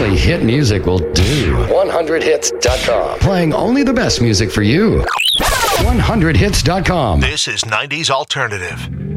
only hit music will do. 100hits.com. Playing only the best music for you. 100hits.com. This is 90s Alternative.